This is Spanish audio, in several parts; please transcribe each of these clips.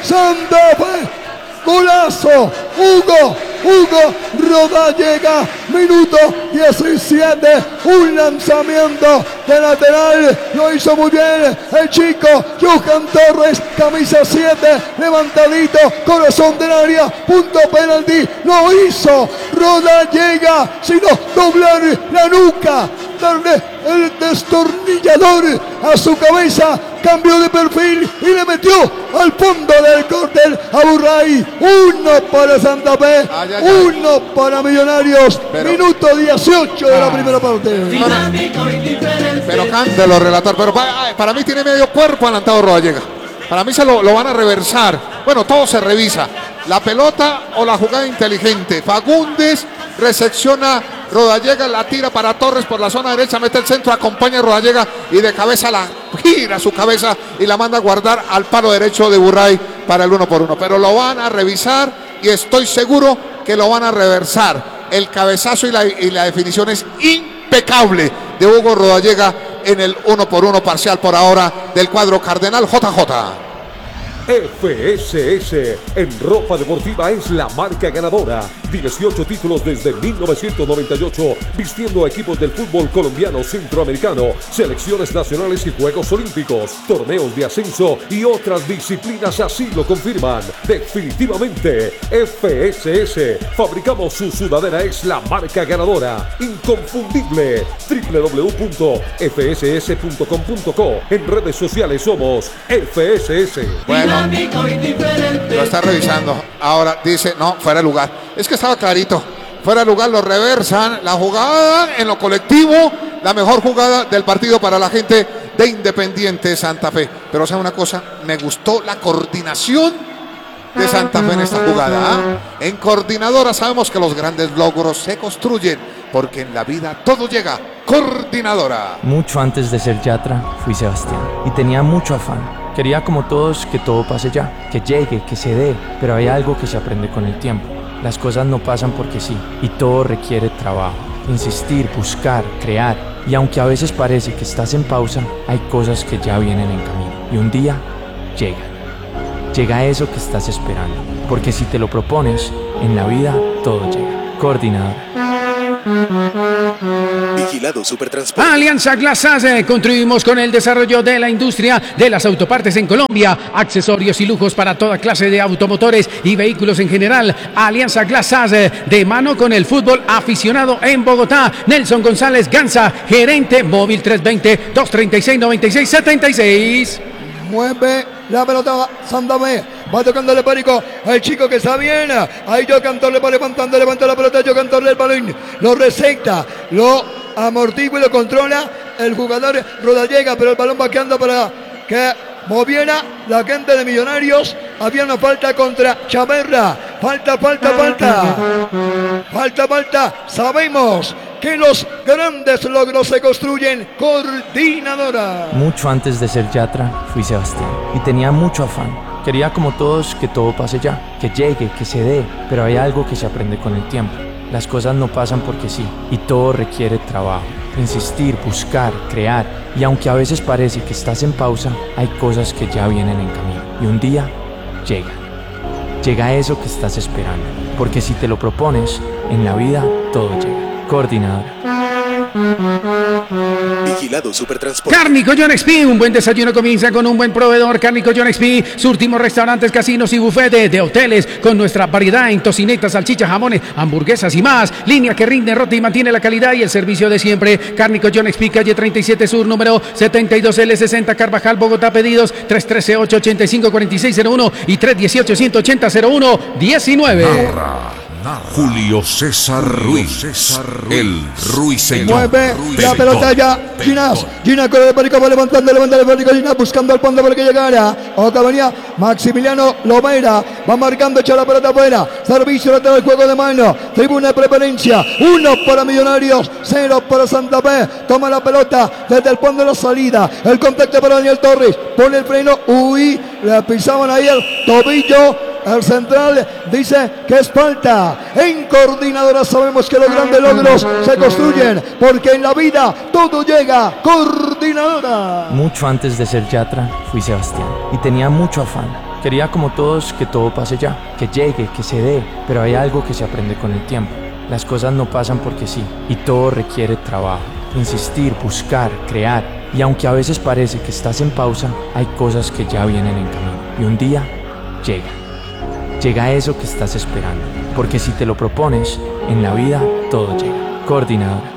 Santa Fe. Golazo, Hugo Rodallega, minuto 17, un lanzamiento de lateral, lo hizo muy bien el chico Johan Torres, camisa 7, levantadito, corazón del área, punto penalti, lo hizo Rodallega, sino doblar la nuca, darle el destornillador a su cabeza, cambió de perfil y le metió al fondo del córner a Burray. 1 para Santa Fe, 1 para Millonarios, minuto 18 de la primera parte. Pero cántelo, relator, pero para mí tiene medio cuerpo adelantado Rodallega. Para mí se lo van a reversar. Bueno, todo se revisa. La pelota o la jugada inteligente. Fagundes recepciona Rodallega, la tira para Torres por la zona derecha, mete el centro, acompaña a Rodallega y de cabeza la gira su cabeza y la manda a guardar al palo derecho de Burray para el 1 por 1. Pero lo van a revisar y estoy seguro que lo van a reversar. El cabezazo y la definición es impecable de Hugo Rodallega en el 1 por 1 parcial por ahora del cuadro cardenal JJ. FSS en ropa deportiva es la marca ganadora. 18 títulos desde 1998, vistiendo a equipos del fútbol colombiano, centroamericano, selecciones nacionales y Juegos Olímpicos, torneos de ascenso y otras disciplinas así lo confirman. Definitivamente, FSS, fabricamos su sudadera, es la marca ganadora, inconfundible. www.fss.com.co. En redes sociales somos FSS. Bueno, lo está revisando. Ahora dice, no, fuera de lugar. Es que estaba clarito. Fuera de lugar, lo reversan. La jugada en lo colectivo, la mejor jugada del partido para la gente de Independiente Santa Fe. Pero ¿sabe una cosa? Me gustó la coordinación de Santa Fe en esta jugada. En coordinadora sabemos que los grandes logros se construyen, porque en la vida todo llega. Coordinadora. Mucho antes de ser Yatra, fui Sebastián y tenía mucho afán. Quería como todos que todo pase ya, que llegue, que se dé, pero hay algo que se aprende con el tiempo. Las cosas no pasan porque sí, y todo requiere trabajo, insistir, buscar, crear. Y aunque a veces parece que estás en pausa, hay cosas que ya vienen en camino. Y un día llegan. Llega eso que estás esperando, porque si te lo propones, en la vida todo llega. Coordinador. Vigilado Supertransporte. Alianza Glasase, contribuimos con el desarrollo de la industria de las autopartes en Colombia, accesorios y lujos para toda clase de automotores y vehículos en general. Alianza Glasase, de mano con el fútbol aficionado en Bogotá. Nelson González Ganza, gerente, móvil 320-236-9676. Mueve la pelota Santa Fe, va tocándole Perico, el chico que está bien, ahí Johan Torres va levantando, levanta la pelota, Johan Torres el balón, lo receta, lo amortigua y lo controla el jugador Rodallega, pero el balón va quedando para que moviera la gente de Millonarios. Había una falta contra Chaverra, falta, sabemos que los grandes logros se construyen. Coordinadora. Mucho antes de ser Yatra, fui Sebastián y tenía mucho afán. Quería como todos que todo pase ya, que llegue, que se dé, pero hay algo que se aprende con el tiempo. Las cosas no pasan porque sí, y todo requiere trabajo, insistir, buscar, crear. Y aunque a veces parece que estás en pausa, hay cosas que ya vienen en camino. Y un día llegan. Llega eso que estás esperando, porque si te lo propones, en la vida todo llega. Coordinador. Vigilado Supertransporte. Cárnico John XP, un buen desayuno comienza con un buen proveedor. Cárnico John XP, surtimos restaurantes, casinos y bufetes de hoteles con nuestra variedad en tocinetas, salchichas, jamones, hamburguesas y más. Línea que rinde, rota y mantiene la calidad y el servicio de siempre. Cárnico John XP, calle 37 Sur, número 72L60, Carvajal, Bogotá. Pedidos 313-885-4601 y 318-180-01-19. Julio César Ruiz, el Ruiseñor. Mueve la pelota ya, Gina con el Perico va levantando el Perico, Gina buscando el fondo para que llegara. Otra venía Maximiliano Lomera, va marcando, echa la pelota afuera. Servicio lateral, juego de mano, tribuna de preferencia. 1 para Millonarios, 0 para Santa Fe. Toma la pelota desde el fondo de la salida. El contacto para Daniel Torres, pone el freno, le pisaban ahí el tobillo. El central dice que es falta. En Coordinadora sabemos que los grandes logros se construyen, porque en la vida todo llega. Coordinadora. Mucho antes de ser Yatra, fui Sebastián y tenía mucho afán. Quería como todos que todo pase ya, que llegue, que se dé, pero hay algo que se aprende con el tiempo. Las cosas no pasan porque sí, y todo requiere trabajo, insistir, buscar, crear. Y aunque a veces parece que estás en pausa, hay cosas que ya vienen en camino. Y un día llega. Llega eso que estás esperando. Porque si te lo propones, en la vida todo llega. Coordinadora.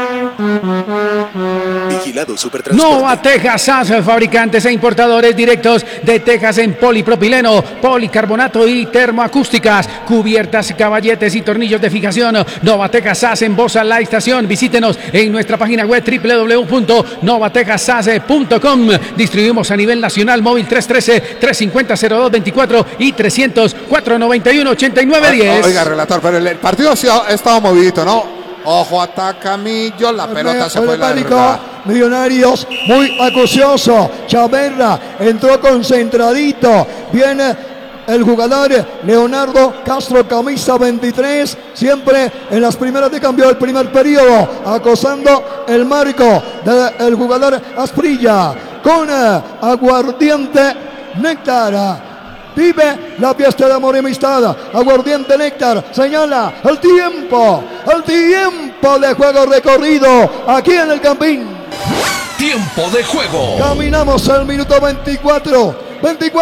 Vigilado Supertransporte. Nova Tejas SAS, fabricantes e importadores directos de tejas en polipropileno, policarbonato y termoacústicas, cubiertas, caballetes y tornillos de fijación. Nova Tejas SAS en Bosa La Estación. Visítenos en nuestra página web www.novatejasas.com. Distribuimos a nivel nacional. Móvil 313-350-0224 y 300-491-8910. Oiga, relator, pero el partido ha estado movidito, ¿no? Ojo, ataca Millo, la pelota se fue larga. Millonarios muy acucioso. Chaverra entró concentradito. Viene el jugador Leonardo Castro, camisa 23, siempre en las primeras de cambio del primer periodo, acosando el marco del jugador Asprilla con aguardiente Néctar. Vive la fiesta de amor y amistad. Aguardiente Néctar señala el tiempo de juego recorrido aquí en el Campín. Tiempo de juego. Caminamos al minuto 24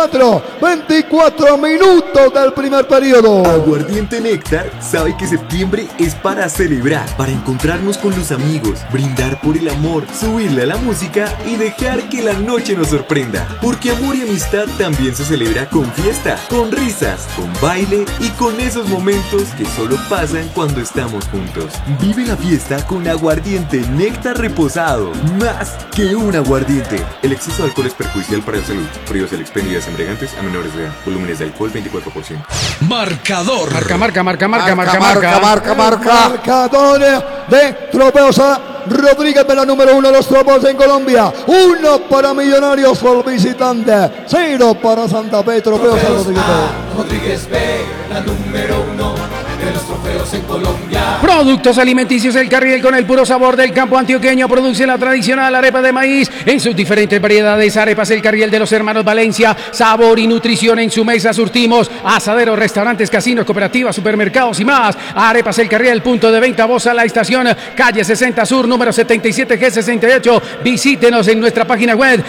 minutos del primer periodo. Aguardiente Néctar sabe que septiembre es para celebrar, para encontrarnos con los amigos, brindar por el amor, subirle a la música y dejar que la noche nos sorprenda. Porque amor y amistad también se celebra con fiesta, con risas, con baile y con esos momentos que solo pasan cuando estamos juntos. Vive la fiesta con Aguardiente Néctar reposado, más que un aguardiente. El exceso de alcohol es perjudicial para la salud. Prohíbas el expendidas embriagantes a menores de edad. Volúmenes de alcohol 24%. Marcador. Marca. Marcador de trofeos a Rodríguez de la número 1 de los trofeos en Colombia. 1 para Millonarios por visitante. 0 para Santa Fe. Trofeos a Rodríguez. Rodríguez B, la número 1 de los trofeos en Colombia. Productos alimenticios El Carriel, con el puro sabor del campo antioqueño, produce la tradicional arepa de maíz en sus diferentes variedades. Arepas El Carriel de los hermanos Valencia, sabor y nutrición en su mesa. Surtimos asaderos, restaurantes, casinos, cooperativas, supermercados y más. Arepas El Carriel, punto de venta Bosa La Estación, calle 60 Sur, número 77G68. Visítenos en nuestra página web,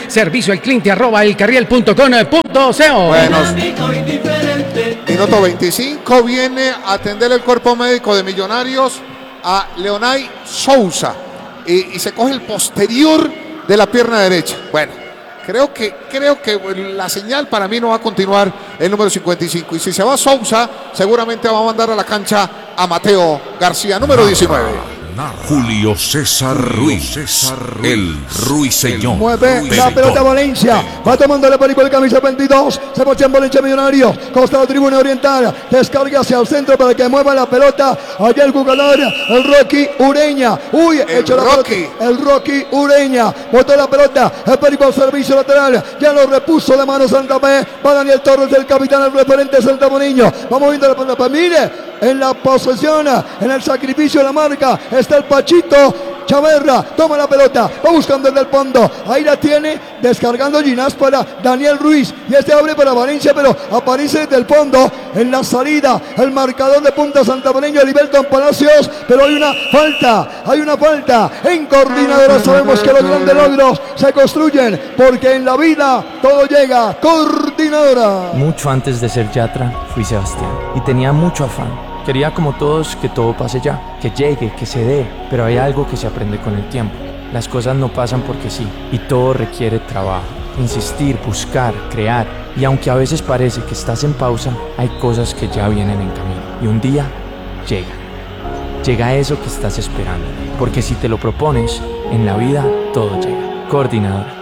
servicioalclinte@elcarriel.com.co. Buenos. Minuto 25, viene a atender el cuerpo médico de Millonarios a Leonay Sousa y se coge el posterior de la pierna derecha. Bueno, creo que la señal para mí no va a continuar el número 55, y si se va Sousa seguramente va a mandar a la cancha a Mateo García, número 19. Julio César Ruiz, el ruiseñor. Mueve la pelota Valencia, va tomando el perico de camisa 22, se pone en Valencia Millonarios, costado tribuna oriental, descarga hacia el centro para que mueva la pelota, allá el jugador, el Rocky Ureña, el Rocky Ureña, botó la pelota, el perico al servicio lateral, ya lo repuso de mano Santa Fe, va Daniel Torres, el capitán, el referente santamoreño, vamos viendo la pelota, mire, en la posesión, en el sacrificio de la marca, está el Pachito Chaverra, toma la pelota, va buscando desde el fondo, ahí la tiene, descargando Ginás para Daniel Ruiz, y este abre para Valencia, pero aparece desde el fondo, en la salida, el marcador de punta santamoreño, Liberton Palacios, pero hay una falta, en Coordinadora sabemos que los grandes logros se construyen, porque en la vida todo llega, Coordinadora. Mucho antes de ser Yatra, fui Sebastián, y tenía mucho afán. Quería como todos que todo pase ya, que llegue, que se dé, pero hay algo que se aprende con el tiempo. Las cosas no pasan porque sí, y todo requiere trabajo, insistir, buscar, crear. Y aunque a veces parece que estás en pausa, hay cosas que ya vienen en camino. Y un día llega. Llega eso que estás esperando. Porque si te lo propones, en la vida todo llega. Coordinadora.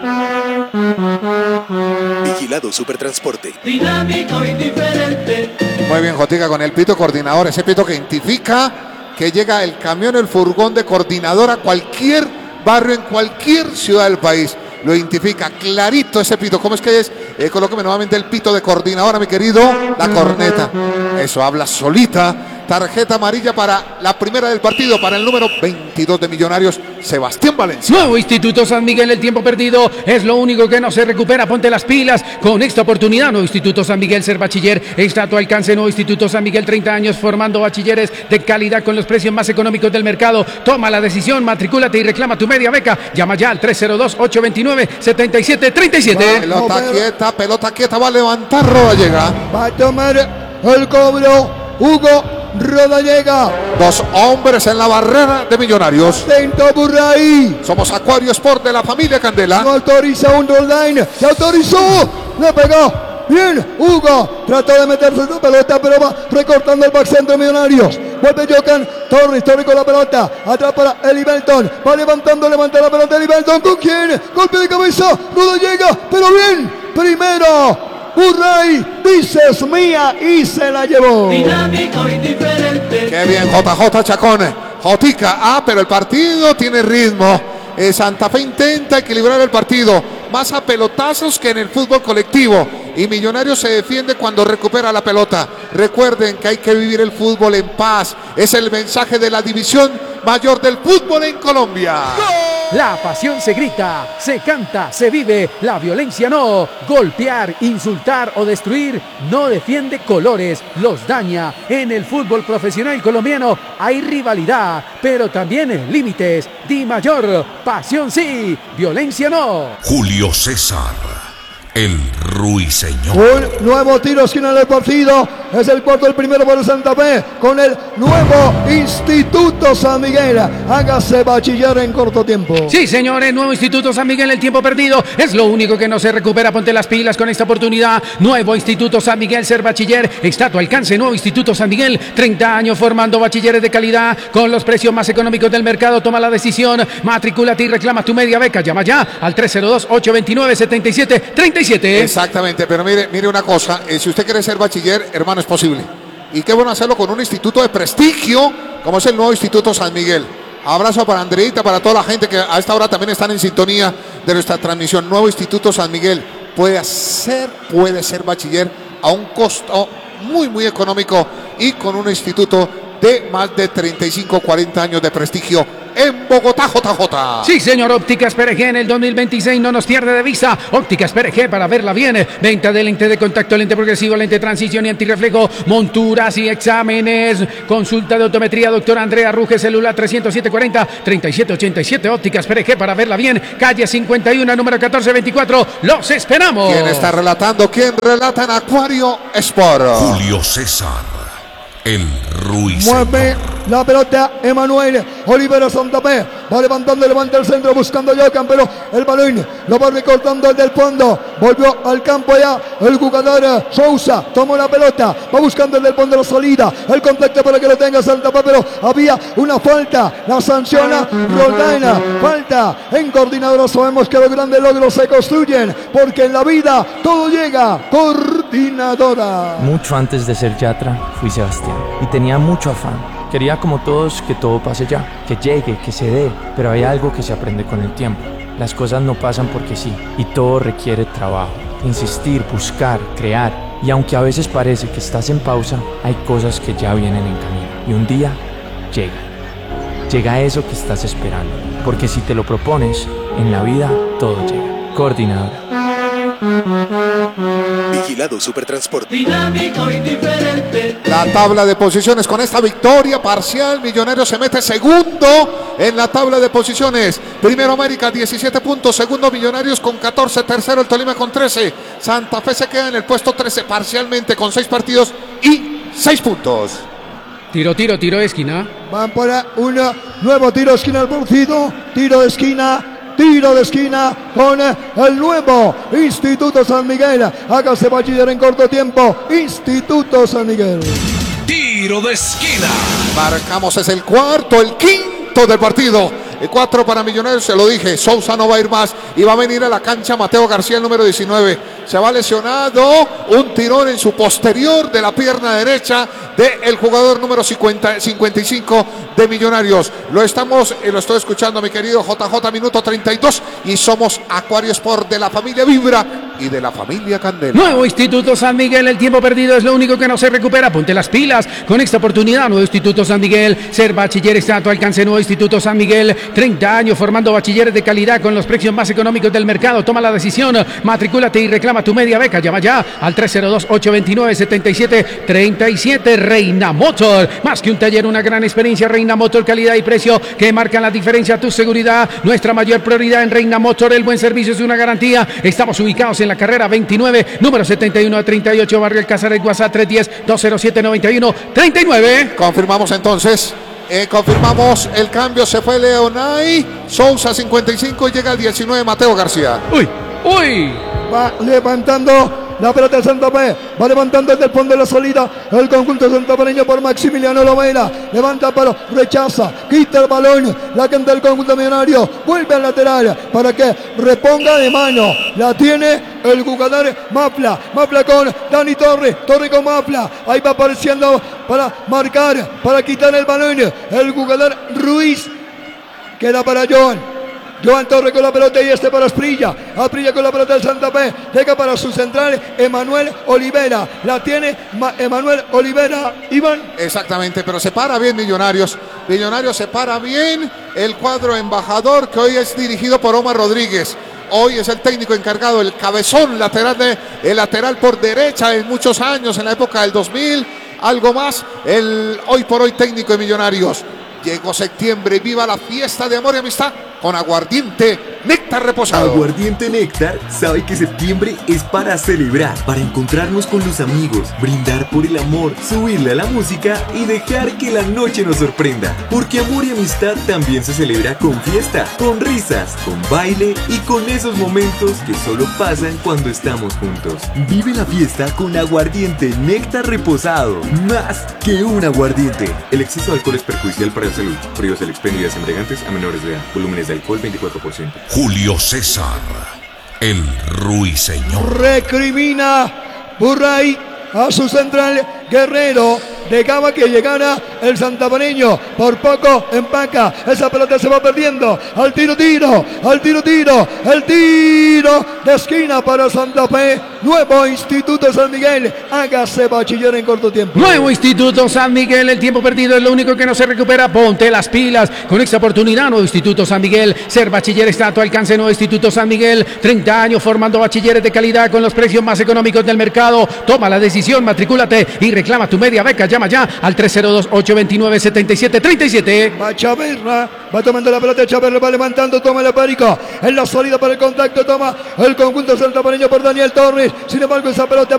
Vigilado Supertransporte. Dinámico y diferente. Muy bien, Jotica, con el pito Coordinador, ese pito que identifica que llega el camión, el furgón de Coordinadora a cualquier barrio, en cualquier ciudad del país. Lo identifica clarito ese pito. ¿Cómo es que es? Colóqueme nuevamente el pito de Coordinadora, mi querido. La corneta. Eso habla solita Tarjeta amarilla para la primera del partido, para el número 22 de Millonarios, Sebastián Valencia. Nuevo Instituto San Miguel, el tiempo perdido es lo único que no se recupera. Ponte las pilas con esta oportunidad. Nuevo Instituto San Miguel, ser bachiller está a tu alcance. Nuevo Instituto San Miguel, 30 años formando bachilleres de calidad con los precios más económicos del mercado. Toma la decisión, matricúlate y reclama tu media beca. Llama ya al 302-829-7737. Pelota quieta, va a levantar Rodallega. Va a tomar el cobro Hugo Rodallega. Dos hombres en la barrera de Millonarios. Atento Burray. Somos Acuario Sport de la familia Candela. No autoriza un roll-line. Se autorizó. Le pegó. Bien, Hugo trató de meterse en la pelota, pero va recortando el back centro de Millonarios. Vuelve Jocan Torres con la pelota. Atrás para Elivelton. Va levanta la pelota Elivelton. ¿Con quién? Golpe de cabeza. Rodallega, pero bien. Primero Burray dice es mía y se la llevó. Dinámico y diferente. Qué bien, JJ Chacón. Jotica, pero el partido tiene ritmo. Santa Fe intenta equilibrar el partido, más a pelotazos que en el fútbol colectivo. Y Millonarios se defiende cuando recupera la pelota. Recuerden que hay que vivir el fútbol en paz. Es el mensaje de la división mayor del fútbol en Colombia. La pasión se grita, se canta, se vive, la violencia no. Golpear, insultar o destruir no defiende colores, los daña. En el fútbol profesional colombiano hay rivalidad, pero también límites. Di mayor, pasión sí, violencia no. Julio César, el ruiseñor. Un nuevo tiro esquina del partido. Es el cuarto, el primero para Santa Fe. Con el nuevo Instituto San Miguel. Hágase bachiller en corto tiempo. Sí, señores, nuevo Instituto San Miguel, el tiempo perdido es lo único que no se recupera. Ponte las pilas con esta oportunidad. Nuevo Instituto San Miguel, ser bachiller está a tu alcance. Nuevo Instituto San Miguel, 30 años formando bachilleres de calidad con los precios más económicos del mercado. Toma la decisión, matricúlate y reclama tu media beca. Llama ya al 302-829-7737. Exactamente, pero mire una cosa, si usted quiere ser bachiller, hermano, es posible. Y qué bueno hacerlo con un instituto de prestigio, como es el nuevo Instituto San Miguel. Abrazo para Andreita, para toda la gente que a esta hora también están en sintonía de nuestra transmisión. Nuevo Instituto San Miguel puede ser bachiller a un costo muy económico y con un instituto de más de 35-40 años de prestigio en Bogotá, JJ. Sí, señor, Ópticas PRG en el 2026 no nos pierde de vista. Ópticas PRG para verla bien. Venta de lente de contacto, lente progresivo, lente de transición y antirreflejo, monturas y exámenes. Consulta de optometría, doctora Andrea Ruge, celular 340-3787. Ópticas PRG para verla bien. Calle 51, número 1424. Los esperamos. ¿Quién está relatando? ¿Quién relata en Acuario Sport? Julio César, el ruiseñor. Mueve la pelota Emanuel Olivera Santa Fe. Va levanta el centro buscando a Jocan, pero el balón lo va recortando el del fondo. Volvió al campo ya el jugador Sousa. Tomó la pelota, va buscando el del fondo la salida. El contacto para que lo tenga Santa Fe, pero había una falta. La sanciona Roldana. Falta en Coordinadora. Sabemos que los grandes logros se construyen, porque en la vida todo llega. Coordinadora. Mucho antes de ser Yatra, fui Sebastián y tenía mucho afán. Quería como todos que todo pase ya, que llegue, que se dé, pero hay algo que se aprende con el tiempo. Las cosas no pasan porque sí, y todo requiere trabajo, insistir, buscar, crear. Y aunque a veces parece que estás en pausa, hay cosas que ya vienen en camino. Y un día llega. Llega eso que estás esperando, porque si te lo propones, en la vida todo llega. Coordinadora. Vigilado Supertransporte. Dinámico y diferente. La tabla de posiciones con esta victoria parcial, Millonarios se mete segundo en la tabla de posiciones. Primero América 17 puntos, segundo Millonarios con 14, tercero el Tolima con 13. Santa Fe se queda en el puesto 13 parcialmente con 6 partidos y 6 puntos. Tiro de esquina. Van para un nuevo tiro de esquina al partido. Tiro de esquina con el nuevo Instituto San Miguel. Hágase bachiller en corto tiempo. Instituto San Miguel. Tiro de esquina. Marcamos, es el cuarto, el quinto del partido. El 4 para Millonarios, se lo dije. Sousa no va a ir más y va a venir a la cancha Mateo García, el número 19. Se va lesionado, un tirón en su posterior de la pierna derecha del jugador número 55 de Millonarios. Lo estoy escuchando, mi querido JJ, minuto 32, y somos Acuario Sport de la familia Vibra y de la familia Candela. Nuevo Instituto San Miguel, el tiempo perdido es lo único que no se recupera. Ponte las pilas con esta oportunidad. Nuevo Instituto San Miguel, ser bachiller está a tu alcance. Nuevo Instituto San Miguel, 30 años formando bachilleres de calidad con los precios más económicos del mercado. Toma la decisión, matricúlate y reclama tu media beca. Llama ya al 302-829-7737. Reina Motor, más que un taller, una gran experiencia. Reina Motor, calidad y precio que marcan la diferencia. Tu seguridad, nuestra mayor prioridad en Reina Motor. El buen servicio es una garantía. Estamos ubicados en la carrera 29, número 71 a 38, Barrio El Casares, WhatsApp 310-207-91-39. Confirmamos entonces. Confirmamos el cambio. Se fue Leonay Sousa 55 y llega el 19 Mateo García. Uy. Va levantando la pelota de Santa Fe, va levantando desde el fondo de la salida el conjunto santafereño por Maximiliano Lovera, levanta pero rechaza, quita el balón, la gente del conjunto millonario, vuelve al lateral para que reponga de mano, la tiene el jugador Mapla con Dani Torres con Mapla, ahí va apareciendo para marcar, para quitar el balón, el jugador Ruiz, queda para Joan Torres con la pelota y para Asprilla con la pelota del Santa Fe, llega para su central Emanuel Olivera, la tiene Emanuel Olivera, Iván. Exactamente, pero se para bien Millonarios se para bien el cuadro embajador que hoy es dirigido por Omar Rodríguez. Hoy es el técnico encargado, el cabezón el lateral por derecha en muchos años, en la época del 2000, algo más, el hoy por hoy técnico de Millonarios. Llegó septiembre, viva la fiesta de amor y amistad con Aguardiente Néctar Reposado. Aguardiente Néctar sabe que septiembre es para celebrar, para encontrarnos con los amigos, brindar por el amor, subirle a la música y dejar que la noche nos sorprenda. Porque amor y amistad también se celebra con fiesta, con risas, con baile y con esos momentos que solo pasan cuando estamos juntos. Vive la fiesta con Aguardiente Néctar Reposado. Más que un aguardiente. El exceso de alcohol es perjudicial para la salud. Prohíbas el expendio de bebidas embriagantes a menores de edad. Volúmenes de alcohol 24%. Julio César, el ruiseñor. Recrimina Burray a su central Guerrero. Dejaba que llegara el santafereño, por poco empaca, esa pelota se va perdiendo, al tiro el tiro de esquina para Santa Fe. Nuevo Instituto San Miguel, hágase bachiller en corto tiempo. Nuevo Instituto San Miguel, el tiempo perdido es lo único que no se recupera. Ponte las pilas con esta oportunidad. Nuevo Instituto San Miguel, ser bachiller está a tu alcance. Nuevo Instituto San Miguel, 30 años formando bachilleres de calidad con los precios más económicos del mercado. Toma la decisión, matricúlate y reclama tu media beca. Llama ya al 302-829-7737. Va Chaverra, va tomando la pelota, Chaverra va levantando, toma la Perico, en la salida para el contacto, toma el conjunto santafereño por Daniel Torres, sin embargo esa pelota